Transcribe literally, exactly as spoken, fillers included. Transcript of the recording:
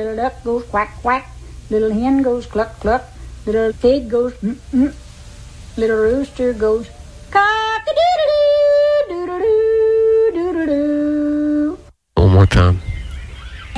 Little duck goes quack, quack. Little hen goes cluck, cluck. Little pig goes mm, mm. Little rooster goes cock-a-doodle-doo, doodle-doo, doodle-doo. One more time.